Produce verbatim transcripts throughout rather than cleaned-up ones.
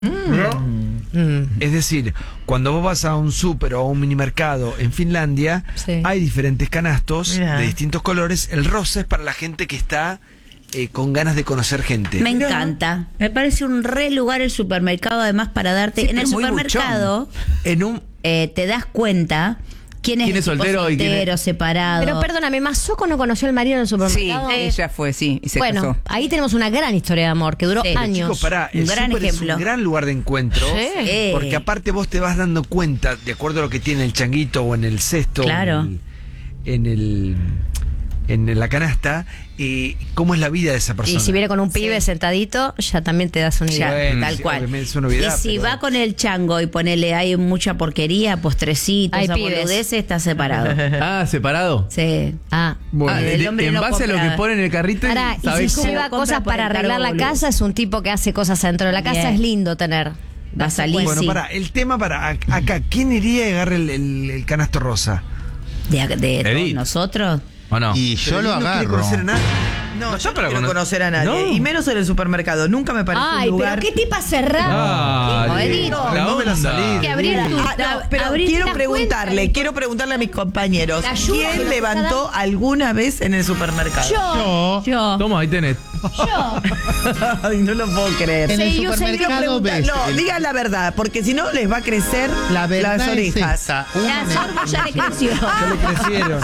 Mm. Mm. Es decir, cuando vos vas a un súper o a un minimercado en Finlandia, sí. hay diferentes canastos Mirá. de distintos colores. El rosa es para la gente que está eh, con ganas de conocer gente. Me Mirá. encanta. Me parece un re lugar el supermercado, además, para darte... Sí, en el supermercado, en un eh, te das cuenta... ¿Quién es, ¿Quién es soltero, soltero y quién es... separado? Pero perdóname, ¿Mazoco no conoció al marido en el supermercado? Sí, ella fue, sí, y se bueno, casó. Ahí tenemos una gran historia de amor que duró sí, años. Chicos, pará, el un gran ejemplo. Es un gran lugar de encuentro. Sí. Porque aparte vos te vas dando cuenta, de acuerdo a lo que tiene el changuito o en el cesto, claro. en el, en el en la canasta, eh, cómo es la vida de esa persona. Y si viene con un pibe sí. sentadito, ya también te das una idea. Bueno, tal sí, cual. Es una novedad, y si pero... va con el chango y ponele, hay mucha porquería, postrecitos, hay esa pibes. boludez, está separado. Ah, ¿separado? Sí. Ah, bueno, ah, el hombre en no base compra... a lo que pone en el carrito. Ahora, y si lleva cosas para arreglar la casa, es un tipo que hace cosas dentro de la casa, Bien. es lindo tener. Va a salir. Bueno, sí. para, el tema para acá, ¿quién iría y agarre el, el, el canasto rosa? ¿De, de, de nosotros? ¿O no? Y yo Pero lo no agarro. No, yo no quiero conocer, conocer a nadie. ¿No? Y menos en el supermercado. Nunca me pareció Ay, un lugar... pero qué tipa cerrada. No, no, no me la salí. Que abrir tu, ah, no, pero quiero preguntarle, cuenta, quiero preguntarle a mis compañeros. ¿Quién levantó alguna vez en el supermercado? Yo. Yo. Toma, ahí tenés. Yo. Ay, no lo puedo creer. En el sí, supermercado ves. No, el... digan la verdad, porque si no les va a crecer la verdad las orejas. Es esa. Una me... ya le creció. Ya le crecieron.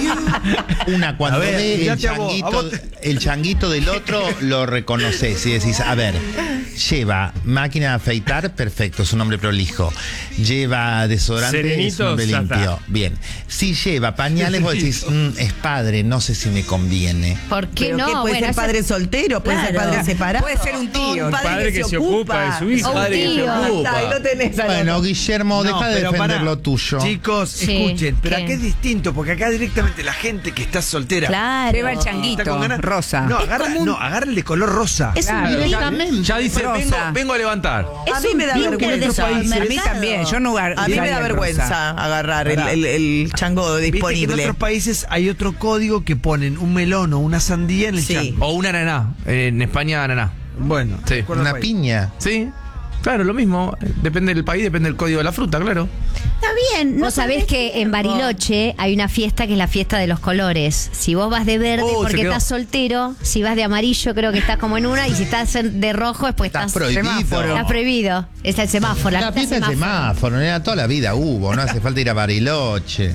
Una cuando ver, ve el vos, changuito, vos... el changuito del otro, lo reconoces y decís, a ver, lleva máquina de afeitar, perfecto, es un hombre prolijo. Lleva desodorante, Serenito, es un hombre limpio. Bien. Si lleva pañales, vos decís, mm, es padre, no sé si me conviene. ¿Por qué ¿Pero no? qué, puede bueno, ser padre soltero, puede claro. ser padre separado. Puede ser un tío. Un padre, padre que, que se ocupa, ocupa de su hijo. Un Padre que se ocupa. Ahí lo tenés, bueno, Guillermo, no, deja de defender para, lo tuyo. Chicos, sí, escuchen, pero ¿qué? acá es distinto, porque acá directamente la gente que está soltera. Claro. Lleva el changuito, ganas, rosa. No, agarra, un... no, agarra el de color rosa. Es claro, un ya, ya dice, vengo, vengo a levantar. Es a mí me da vergüenza. A mí también, yo no A mí me da vergüenza rosa. agarrar el, el, el chango disponible. Viste que en otros países hay otro código que ponen un melón o una sandía en el sí. chango. O una ananá. En España, ananá. Bueno, sí. Una piña. Sí. Claro, lo mismo. Depende del país, depende del código de la fruta, claro. Está bien. ¿No vos sabés que en Bariloche hay una fiesta que es la fiesta de los colores? Si vos vas de verde Oh, porque estás soltero, si vas de amarillo creo que estás como en una, y si estás de rojo es porque Estás estás prohibido. semáforo. Está prohibido. Es el semáforo. La fiesta del semáforo, era toda la vida hubo, no hace falta ir a Bariloche.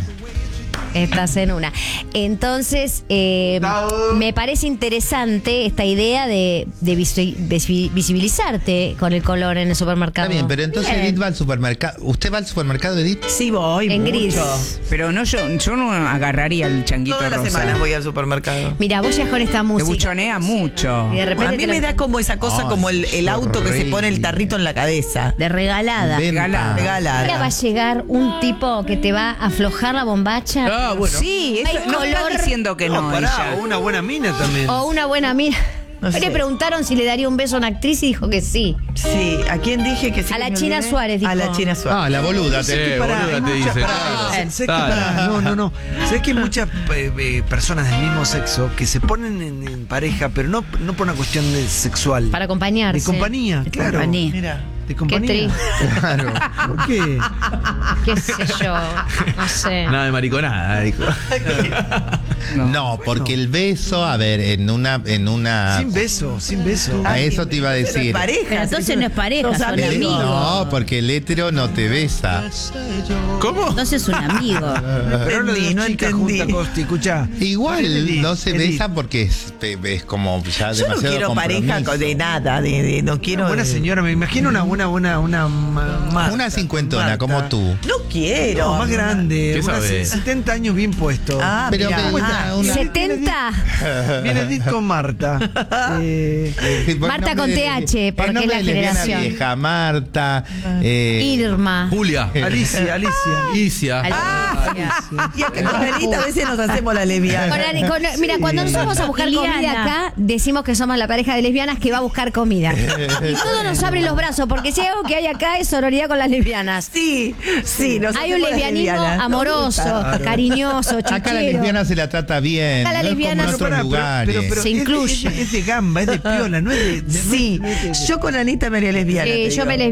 Estás en una. Entonces, eh, me parece interesante esta idea de, de visi- visi- visibilizarte con el color en el supermercado. Está bien, pero entonces Bien. Edith va al supermercado. ¿Usted va al supermercado, Edith? Sí, voy. En mucho. gris. Pero no, yo, yo no agarraría el changuito Todas las rosa. semanas voy al supermercado. Mira, vos ya con esta Te música. buchonea mucho. Y de repente A mí te me lo- da como esa cosa, Ay, como el, el auto que se horrible. pone el tarrito en la cabeza. De regalada. Venta. Regalada. Regalada. Ahora va a llegar un tipo que te va a aflojar la bombacha. Ah, bueno. Sí, eso, Hay no color. estás diciendo que no, No, pará, ella. o una buena mina también. O una buena amiga. No sé. Le preguntaron si le daría un beso a una actriz y dijo que sí. Sí, ¿a quién dije que sí? A la que me China olvidé? Suárez, dijo. A la China Suárez. Ah, la boluda. Sé Te... que pará, boluda hay te muchas- dice. pará, Ah, sé que dale. pará, no, no, no. Sé que hay muchas eh, eh, personas del mismo sexo que se ponen en, en pareja, pero no, no por una cuestión de sexual. Para acompañarse. De compañía, claro. compañía. Mira. De Qué compañía. triste. Claro. ¿Por qué? Qué sé yo. No sé. Nada de mariconada, dijo. No, porque el beso, a ver, en una, en una. Sin beso, sin beso. A eso te iba a Pero es decir. pareja. Pero entonces no es pareja, Los son amigos. amigos. No, porque el hétero no te besa. ¿Cómo? Entonces es un amigo. Pero habla de entendí, dos no chicas entendí. juntas, Costi, escuchá. Igual Edith, no se Edith. besa porque es, es como ya Yo no demasiado quiero pareja compromiso. de nada, de, de- no quiero. Una buena de- señora, me imagino una buena, buena, una ma- Marta, Una cincuentona Marta. como tú. No quiero. No, más grande. ¿Qué unas sabés? setenta años bien puesto. Ah, Pero mirá. que- Ah, una- setenta. Viene Edith con Marta. Eh, Eh, por Marta con nombre de- T H, porque el nombre es la de lesbiana generación. vieja, Marta. eh, Irma. Julia. Alicia, Alicia. Isia. Y acá con Anita a veces nos hacemos la lesbiana. Con Ari- con- mira, cuando nosotros vamos a buscar Liliana. comida acá, decimos que somos la pareja de lesbianas que va a buscar comida. Y todos nos abren los brazos, porque si hay algo que hay acá es sororidad con las lesbianas. Sí, sí. nos Hay un hacemos las lesbianismo lesbianas. Nos amoroso, gusta. cariñoso, Acá la chichero. lesbiana se la trata trata bien. A la no lesbiana es como en otros lugares. Pero, pero, pero se es, incluye. Es, es de gamba, es de piola, no es de. de Sí, no es de- yo con Anita me haría lesbiana. Eh, te yo digo. me